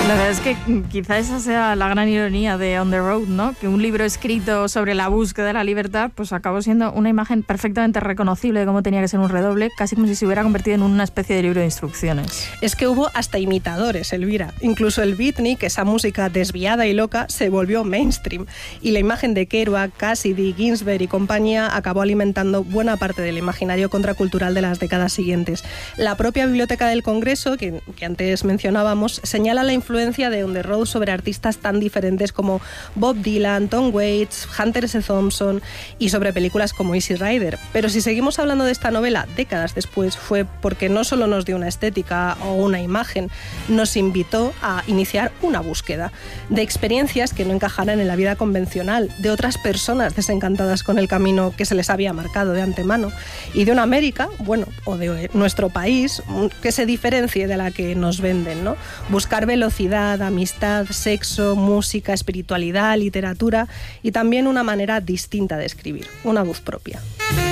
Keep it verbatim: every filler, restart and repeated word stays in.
La verdad es que quizá esa sea la gran ironía de On the Road, ¿no? Que un libro escrito sobre la búsqueda de la libertad pues acabó siendo una imagen perfectamente reconocible de cómo tenía que ser un redoble, casi como si se hubiera convertido en una especie de libro de instrucciones. Es que hubo hasta imitadores, Elvira. Incluso el beatnik, esa música desviada y loca, se volvió mainstream. Y la imagen de Kerouac, Cassidy, Ginsberg y compañía acabó alimentando buena parte del imaginario contracultural de las décadas siguientes. La propia Biblioteca del Congreso, que, que antes mencionábamos, señala la influencia de On the Road sobre artistas tan diferentes como Bob Dylan, Tom Waits, Hunter S. Thompson y sobre películas como Easy Rider. Pero si seguimos hablando de esta novela décadas después, fue porque no solo nos dio una estética o una imagen, nos invitó a iniciar una búsqueda de experiencias que no encajaran en la vida convencional, de otras personas desencantadas con el camino que se les había marcado de antemano y de una América, bueno, o de nuestro país, que se diferencie de la que nos venden, ¿no? Buscar velocidad, amistad, sexo, música, espiritualidad, literatura y también una manera distinta de escribir, una voz propia.